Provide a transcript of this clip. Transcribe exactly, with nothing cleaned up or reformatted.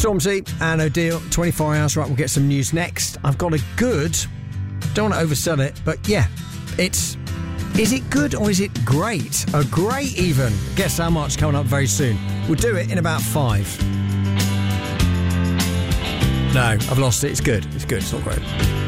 Stormzy and O'Deal, twenty-four hours. Right, we'll get some news next. I've got a good, don't want to oversell it, but yeah, it's, is it good or is it great? A great even. Guess how much coming up very soon. We'll do it in about five. No, I've lost it. It's good. It's good. It's not great.